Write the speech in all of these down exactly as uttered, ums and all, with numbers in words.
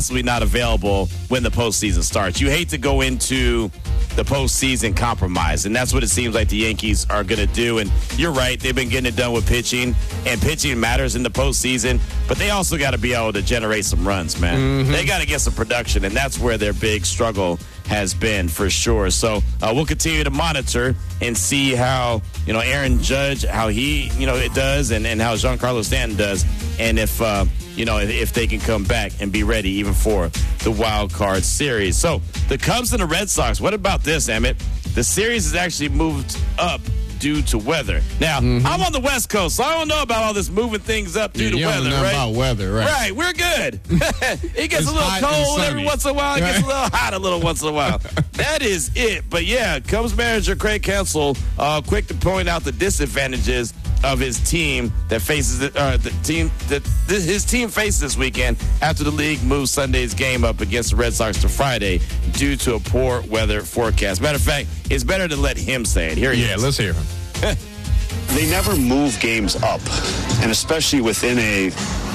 possibly not available when the postseason starts. You hate to go into the postseason compromise, and that's what it seems like the Yankees are going to do. And you're right, they've been getting it done with pitching, and pitching matters in the postseason, but they also got to be able to generate some runs, man. Mm-hmm. They got to get some production, and that's where their big struggle has been for sure. So uh, we'll continue to monitor and see how, you know, Aaron Judge, how he, you know, it does, and, and how Giancarlo Stanton does, and if, uh, you know, if, if they can come back and be ready even for the wild card series. So the Cubs and the Red Sox, what about this, Emmett? The series has actually moved up due to weather. Now, mm-hmm. I'm on the West Coast, so I don't know about all this moving things up due yeah, to you weather, don't know right? about weather, right? Right, we're good. It gets It's a little cold every once in a while. It right? gets a little hot a little once in a while. That is it. But, yeah, Cubs manager Craig Counsell, uh, quick to point out the disadvantages of his team that faces the, uh, the team that th- his team faced this weekend after the league moved Sunday's game up against the Red Sox to Friday due to a poor weather forecast. Matter of fact, it's better to let him say it. Here he yeah, is. let's hear him. They never move games up, and especially within a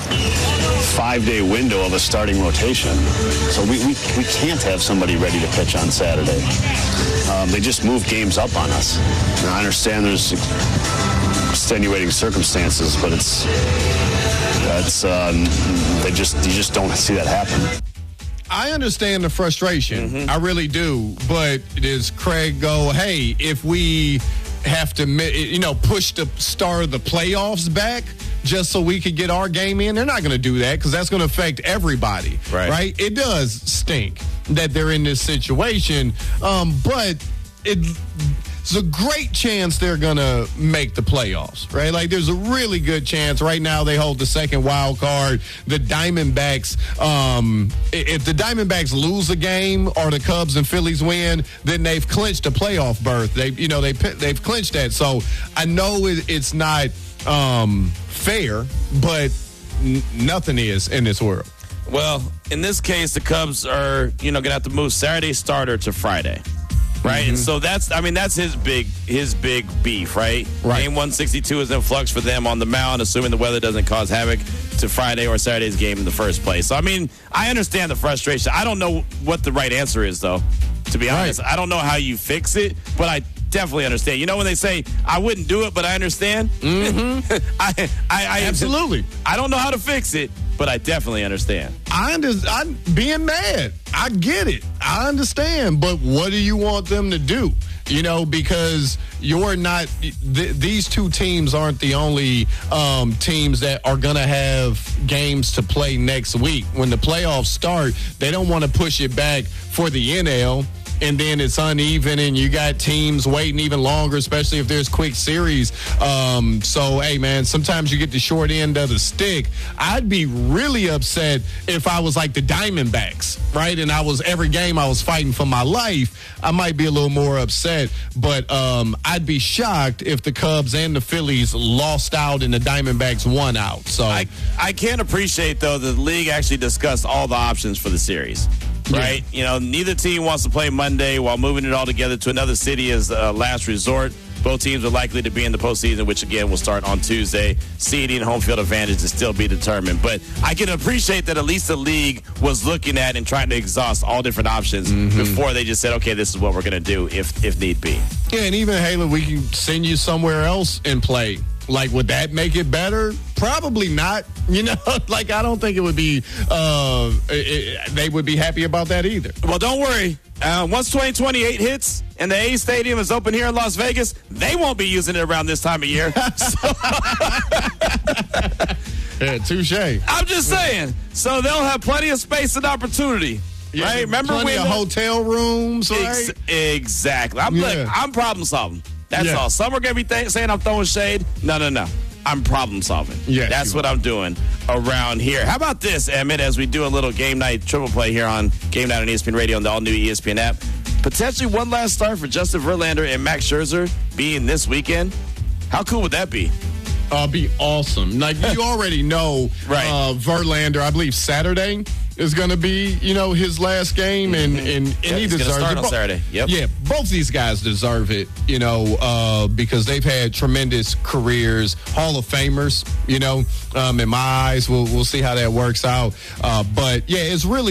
five-day window of a starting rotation. So we, we, we can't have somebody ready to pitch on Saturday. Um, they just move games up on us. Now, I understand there's extenuating circumstances, but it's that's um, they just you just don't see that happen. I understand the frustration. Mm-hmm. I really do. But does Craig go, hey, if we have to, you know, push the start of the playoffs back just so we could get our game in? They're not going to do that because that's going to affect everybody, right. right? It does stink that they're in this situation, um, but it, it's a great chance they're going to make the playoffs, right? Like, there's a really good chance. Right now they hold the second wild card. The Diamondbacks, um, if the Diamondbacks lose a game or the Cubs and Phillies win, then they've clinched a playoff berth. They, you know, they, they've clinched that. So I know it, it's not um, fair, but n- nothing is in this world. Well, in this case, the Cubs are, you know, going to have to move Saturday starter to Friday. Right, mm-hmm. And so that's, I mean, that's his big, his big beef, right? Right. Game one sixty-two is in flux for them on the mound, assuming the weather doesn't cause havoc to Friday or Saturday's game in the first place. So, I mean, I understand the frustration. I don't know what the right answer is, though, to be honest. Right. I don't know how you fix it, but I definitely understand. You know when they say, I wouldn't do it, but I understand? Mm-hmm. I, I, I Absolutely. I don't know how to fix it, but I definitely understand. I understand. I'm being mad. I get it. I understand. But what do you want them to do? You know, because you're not, th- these two teams aren't the only um, teams that are going to have games to play next week. When the playoffs start, they don't want to push it back for the N L. And then it's uneven, and you got teams waiting even longer, especially if there's quick series. Um, so, hey, man, sometimes you get the short end of the stick. I'd be really upset if I was like the Diamondbacks, right? And I was every game I was fighting for my life. I might be a little more upset, but um, I'd be shocked if the Cubs and the Phillies lost out and the Diamondbacks won out. So I, I can't appreciate, though, that the league actually discussed all the options for the series. Right? Yeah. You know, neither team wants to play Monday while moving it all together to another city as a last resort. Both teams are likely to be in the postseason, which, again, will start on Tuesday. Seeding and home field advantage to still be determined. But I can appreciate that at least the league was looking at and trying to exhaust all different options mm-hmm. before they just said, okay, this is what we're going to do if if need be. Yeah, and even, Halen, we can send you somewhere else and play. Like, would that make it better? Probably not. You know, like, I don't think it would be, uh, it, they would be happy about that either. Well, don't worry. Uh, once twenty twenty-eight hits and the A Stadium is open here in Las Vegas, they won't be using it around this time of year. So yeah, touche. I'm just saying. So they'll have plenty of space and opportunity. Yeah, right? Remember plenty when of hotel rooms, right? Ex- exactly. I'm, yeah. look, I'm problem solving. That's yeah. all. Some are going to be th- saying I'm throwing shade. No, no, no. I'm problem solving. Yes, That's what are. I'm doing around here. How about this, Emmett, as we do a little game night triple play here on Game Night on E S P N Radio and the all-new E S P N app. Potentially one last start for Justin Verlander and Max Scherzer being this weekend. How cool would that be? Uh, be awesome. Like, you already know right. uh, Verlander, I believe Saturday is going to be, you know, his last game, and, and, and yeah, he he's deserves start it. on Saturday. Yep. Yeah, both these guys deserve it, you know, uh, because they've had tremendous careers, Hall of Famers, you know, um, in my eyes. We'll, we'll see how that works out. Uh, but, yeah, it's really